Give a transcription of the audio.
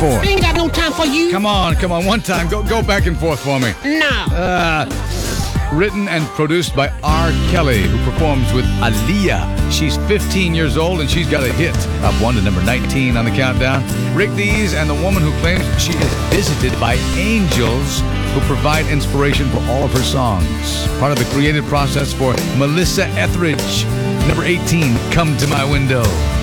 forth. I ain't got no time for you. Come on. One time. Go back and forth for me. No. Written and produced by R. Kelly, who performs with Aaliyah. She's 15 years old and she's got a hit. Top 1 to number 19 on the countdown. Rick Dees and the woman who claims she is visited by angels who provide inspiration for all of her songs. Part of the creative process for Melissa Etheridge. Number 18, Come to My Window.